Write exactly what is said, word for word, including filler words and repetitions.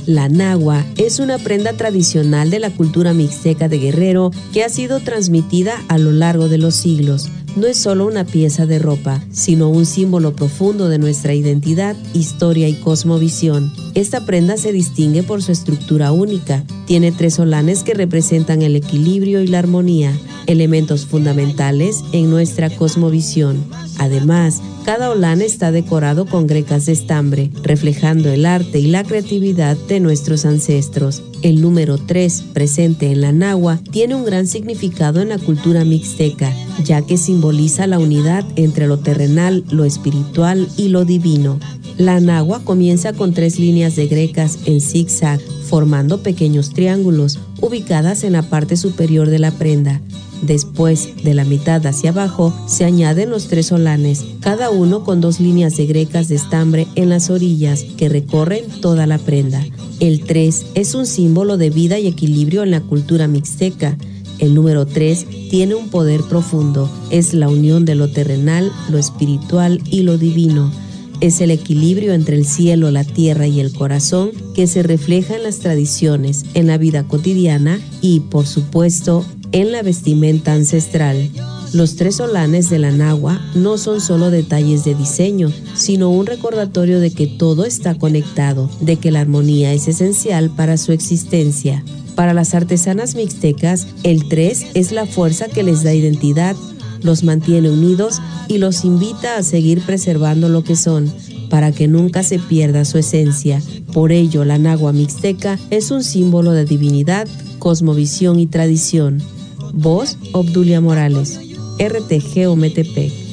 La nagua es una prenda tradicional de la cultura mixteca de Guerrero que ha sido transmitida a lo largo de los siglos. No es solo una pieza de ropa, sino un símbolo profundo de nuestra identidad, historia y cosmovisión. Esta prenda se distingue por su estructura única. Tiene tres solanes que representan el equilibrio y la armonía, elementos fundamentales en nuestra cosmovisión. Además, cada olán está decorado con grecas de estambre, reflejando el arte y la creatividad de nuestros ancestros. El número tres, presente en la nagua, tiene un gran significado en la cultura mixteca, ya que simboliza la unidad entre lo terrenal, lo espiritual y lo divino. La nagua comienza con tres líneas de grecas en zigzag, formando pequeños triángulos, ubicadas en la parte superior de la prenda. Después, de la mitad hacia abajo, se añaden los tres solanes, cada uno con dos líneas de grecas de estambre en las orillas que recorren toda la prenda. El tres es un símbolo de vida y equilibrio en la cultura mixteca. El número tres tiene un poder profundo, es la unión de lo terrenal, lo espiritual y lo divino. Es el equilibrio entre el cielo, la tierra y el corazón que se refleja en las tradiciones, en la vida cotidiana y, por supuesto, en la vestimenta ancestral. Los tres solanes de la nagua no son solo detalles de diseño, sino un recordatorio de que todo está conectado, de que la armonía es esencial para su existencia. Para las artesanas mixtecas, el tres es la fuerza que les da identidad, los mantiene unidos y los invita a seguir preservando lo que son, para que nunca se pierda su esencia. Por ello, la nagua mixteca es un símbolo de divinidad, cosmovisión y tradición. Voz, Obdulia Morales, R T G O M T P.